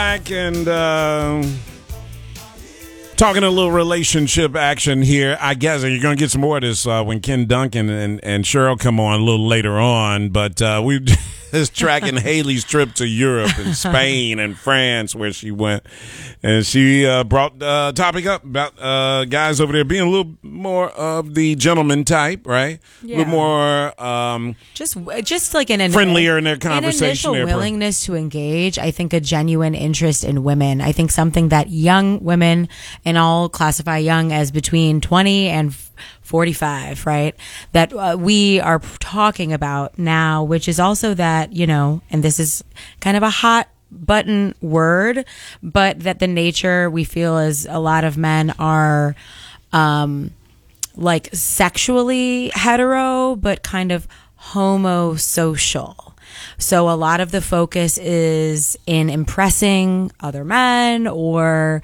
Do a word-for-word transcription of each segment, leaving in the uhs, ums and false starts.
back and uh, talking a little relationship action here. I guess you're going to get some more of this uh, when Ken Duncan and, and Cheryl come on a little later on. But uh, we is tracking Haley's trip to Europe and Spain and France where she went. And she uh, brought the uh, topic up about uh, guys over there being a little more of the gentleman type, right? Yeah. A little more um, just just like an friendlier in their conversation. An initial willingness to engage. I think a genuine interest in women. I think something that young women, and I'll classify young as between twenty and forty-five, right? That uh, we are talking about now, which is also that, you know, and this is kind of a hot button word, but that the nature we feel is a lot of men are um, like sexually hetero, but kind of homosocial. So a lot of the focus is in impressing other men, or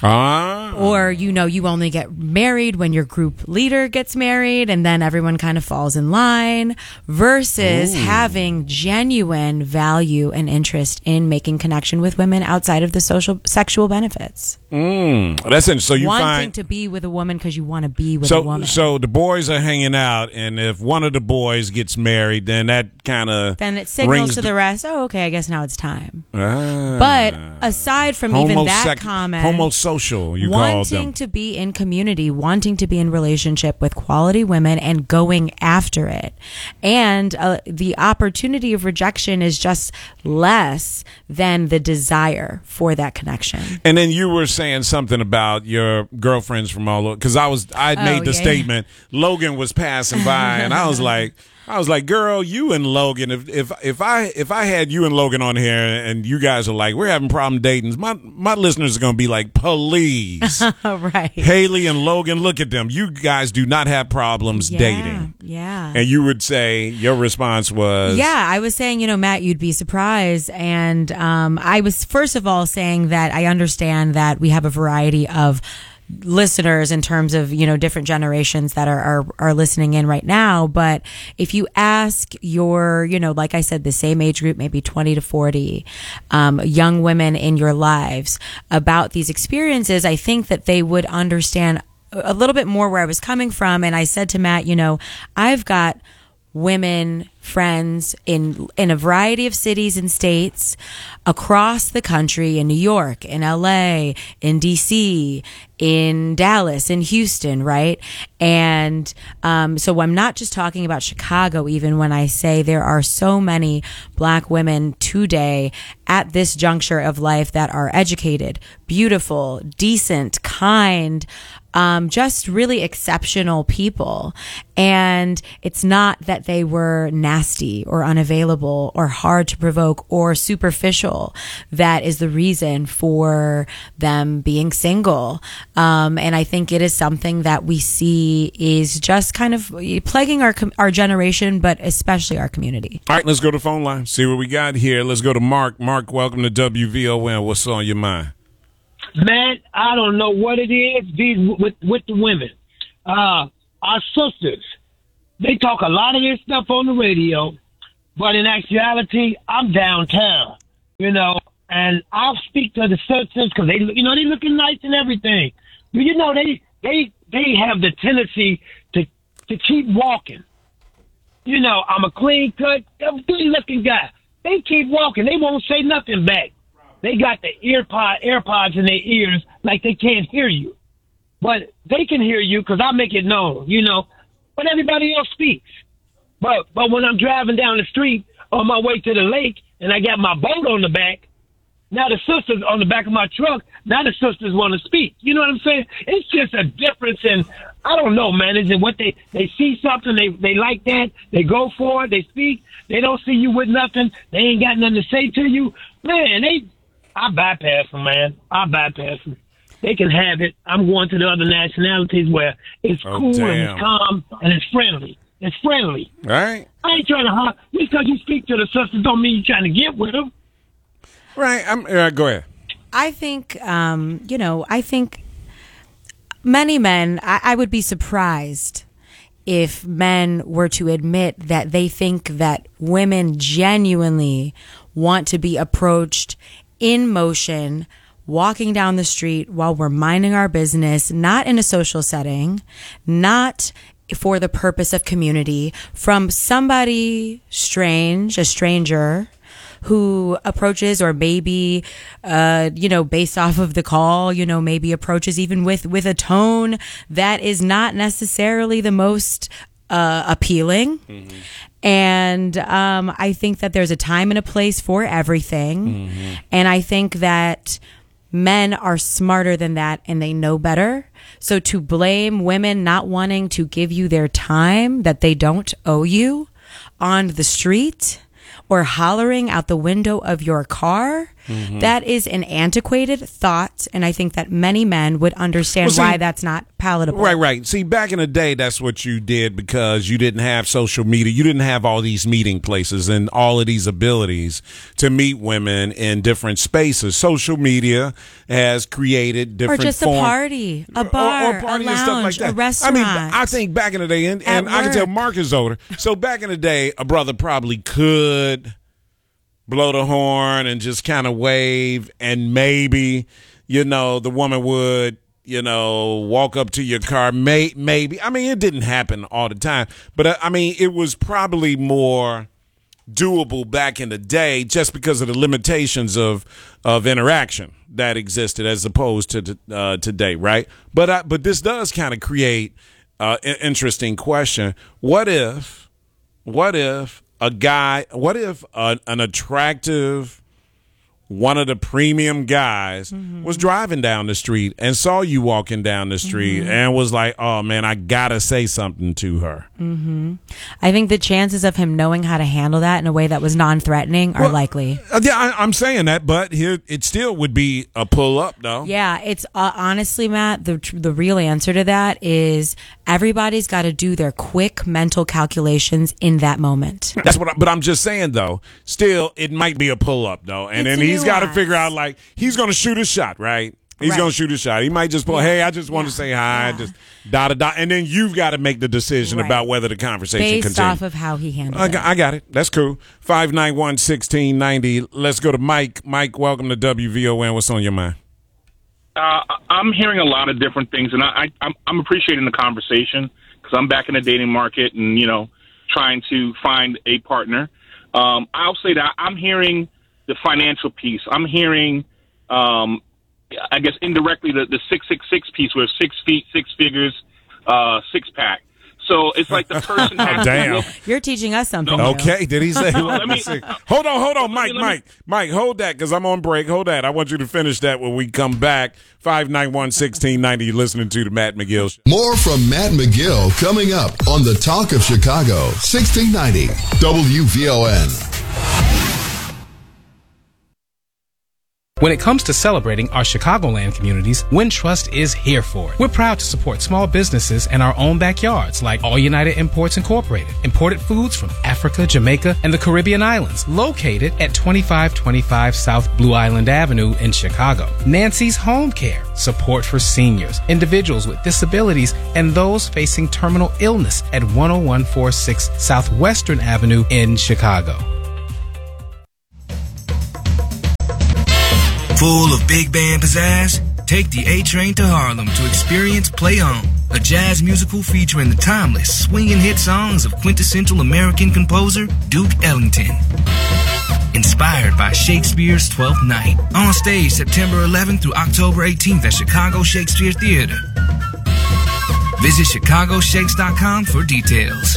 ah. or you know, you only get married when your group leader gets married, and then everyone kind of falls in line, versus Ooh. having genuine value and interest in making connection with women outside of the social sexual benefits. Mm, that's interesting. So you wanting find to be with a woman because you want to be with so, a woman. So the boys are hanging out, and if one of the boys gets married, then that kind of then it signals to the, the rest. Oh, okay, I guess now it's time. Ah, but aside from homosec- even that comment, homosocial, you wanting called them. to be in community, wanting to be in relationship with quality women, and going after it, and uh, the opportunity of rejection is just less than the desire for that connection. And then you were saying something about your girlfriends from all over, because I was I Oh, made the yeah. statement. Logan was passing by, and I was like. I was like, girl, you and Logan, if if if I if I had you and Logan on here and you guys are like, we're having problem dating, my my listeners are gonna be like, please. Right. Haley and Logan, look at them. You guys do not have problems yeah, dating. Yeah. And you would say your response was Yeah, I was saying, you know, Matt, you'd be surprised. And um I was first of all saying that I understand that we have a variety of listeners in terms of, you know, different generations that are, are are listening in right now. But if you ask your, you know, like I said, the same age group, maybe twenty to forty, um, young women in your lives about these experiences, I think that they would understand a little bit more where I was coming from. And I said to Matt, you know, I've got women friends in in a variety of cities and states across the country, in New York, in L A, in D C, in Dallas, in Houston, right? And um, so I'm not just talking about Chicago, even when I say there are so many black women today at this juncture of life that are educated, beautiful, decent, kind, Um, just really exceptional people. And it's not that they were nasty or unavailable or hard to provoke or superficial. That is the reason for them being single. Um, and I think it is something that we see is just kind of plaguing our our generation, but especially our community. All right, let's go to the phone line, see what we got here. Let's go to Mark. Mark, welcome to W V O N. What's on your mind? Man, I don't know what it is these with with the women. Uh, our sisters, they talk a lot of this stuff on the radio, but in actuality, I'm downtown, you know, and I'll speak to the sisters because they, you know, they looking nice and everything. But you know, they they they have the tendency to to keep walking. You know, I'm a clean cut, good looking guy. They keep walking. They won't say nothing back. They got the ear pod, AirPods in their ears like they can't hear you. But they can hear you because I make it known, you know. But everybody else speaks. But but when I'm driving down the street on my way to the lake and I got my boat on the back, now the sisters on the back of my truck, now the sisters want to speak. You know what I'm saying? It's just a difference in, I don't know, man. Is it what they, they see something, they, they like that, they go for it, they speak, they don't see you with nothing, they ain't got nothing to say to you. Man, they... I bypass them, man. I bypass them. They can have it. I'm going to the other nationalities where it's oh, cool damn. and it's calm and it's friendly. It's friendly. All right. I ain't trying to hug. Just because you speak to the sisters don't mean you're trying to get with them. Right. I'm, uh, go ahead. I think, um, you know, I think many men, I, I would be surprised if men were to admit that they think that women genuinely want to be approached in motion, walking down the street while we're minding our business, not in a social setting, not for the purpose of community, from somebody strange, a stranger, who approaches, or maybe, uh, you know, based off of the call, you know, maybe approaches even with, with a tone that is not necessarily the most uh, appealing. Mm-hmm. And um, I think that there's a time and a place for everything. Mm-hmm. And I think that men are smarter than that and they know better. So to blame women not wanting to give you their time that they don't owe you on the street, or hollering out the window of your car, mm-hmm. that is an antiquated thought, and I think that many men would understand well, see, why that's not palatable. Right, right. See, back in the day, that's what you did because you didn't have social media. You didn't have all these meeting places and all of these abilities to meet women in different spaces. Social media has created different Or just form, a party, a bar, or, or party a lounge, and stuff like that. A restaurant. I mean, I think back in the day, and, and I can tell Mark is older, so back in the day, a brother probably could blow the horn and just kind of wave, and maybe, you know, the woman would, you know, walk up to your car. May, maybe. I mean, it didn't happen all the time, but uh, I mean, it was probably more doable back in the day just because of the limitations of of interaction that existed as opposed to uh, today, right? But uh, but this does kind of create uh, an interesting question. What if, what if, A guy, what if a, an attractive, one of the premium guys mm-hmm. was driving down the street and saw you walking down the street mm-hmm. and was like, oh, man, I got to say something to her? Mm-hmm. I think the chances of him knowing how to handle that in a way that was non-threatening are well, likely. Yeah, I, I'm saying that, but here it still would be a pull-up, though. Yeah, it's uh, honestly, Matt, the the real answer to that is everybody's got to do their quick mental calculations in that moment. That's what. I, but I'm just saying, though, still, it might be a pull-up, though, and then he's got to figure out, like, he's going to shoot a shot, right? He's right. going to shoot a shot. He might just pull, yeah. hey, I just want yeah. to say hi, yeah. just da da da, and then you've got to make the decision right. about whether the conversation Based continues. Based off of how he handled I it. Got, I got it. That's cool. five nine one, one six nine zero. Let's go to Mike. Mike, welcome to W V O N. What's on your mind? Uh, I'm hearing a lot of different things, and I, I, I'm, I'm appreciating the conversation because I'm back in the dating market and, you know, trying to find a partner. Um, I'll say that I'm hearing the financial piece. I'm hearing, um, I guess, indirectly the, the six six six piece where six feet, six figures, uh, six pack. So it's like the person has Damn. to look. You're teaching us something. No. Okay, did he say? Let me, hold on, hold on, Mike, me, Mike, Mike, hold that because I'm on break. Hold that. I want you to finish that when we come back. five nine one, one six nine zero. You're listening to the Matt McGill Show. More from Matt McGill coming up on the Talk of Chicago, sixteen ninety W V O N. When it comes to celebrating our Chicagoland communities, Wintrust is here for it. We're proud to support small businesses in our own backyards, like All United Imports Incorporated, imported foods from Africa, Jamaica, and the Caribbean islands, located at twenty-five twenty-five South Blue Island Avenue in Chicago. Nancy's Home Care, support for seniors, individuals with disabilities, and those facing terminal illness at one oh one forty-six Southwestern Avenue in Chicago. Full of big band pizzazz? Take the A-Train to Harlem to experience Play On, a jazz musical featuring the timeless, swinging hit songs of quintessential American composer Duke Ellington. Inspired by Shakespeare's Twelfth Night. On stage September eleventh through October eighteenth at Chicago Shakespeare Theater. Visit chicago shakes dot com for details.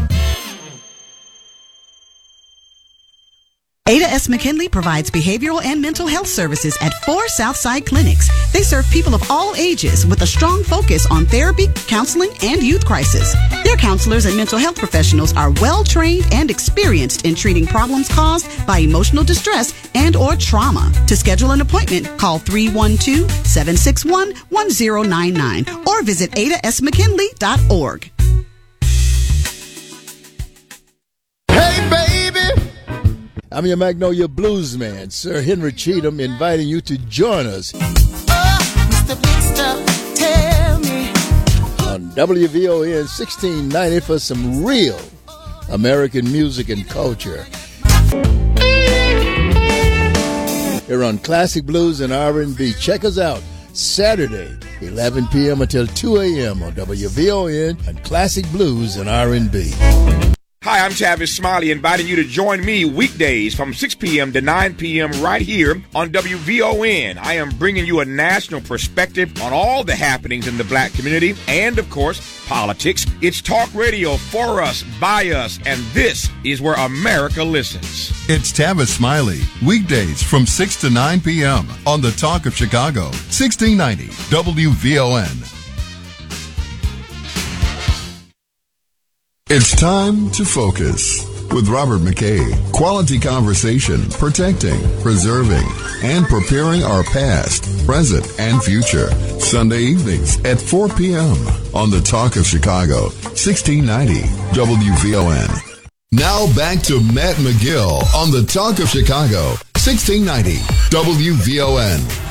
Ada S. McKinley provides behavioral and mental health services at four Southside clinics. They serve people of all ages with a strong focus on therapy, counseling, and youth crisis. Their counselors and mental health professionals are well-trained and experienced in treating problems caused by emotional distress and or trauma. To schedule an appointment, call three one two, seven six one, one zero nine nine or visit ada s mckinley dot org. Hey, baby! I'm your Magnolia Blues man, Sir Henry Cheatham, inviting you to join us oh, Mister Big Stuff, tell me. on W V O N sixteen ninety for some real American music and culture. here on Classic Blues and R and B. Check us out Saturday, eleven p.m. until two a.m. on W V O N and Classic Blues and R and B. Hi, I'm Tavis Smiley, inviting you to join me weekdays from six p.m. to nine p.m. right here on W V O N. I am bringing you a national perspective on all the happenings in the black community and, of course, politics. It's talk radio for us, by us, and this is where America listens. It's Tavis Smiley, weekdays from six to nine p.m. on the Talk of Chicago, sixteen ninety W V O N. It's time to focus with Robert McKay. Quality conversation, protecting, preserving, and preparing our past, present, and future. Sunday evenings at four p.m. on the Talk of Chicago, sixteen ninety W V O N. Now back to Matt McGill on the Talk of Chicago, sixteen ninety W V O N.